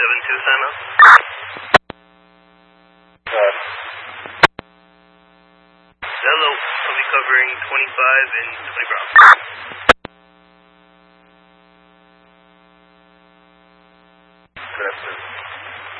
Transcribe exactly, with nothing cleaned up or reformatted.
seven two, sign up. Uh, Hello, I'll be covering twenty-five and twenty Bravo. good afternoon.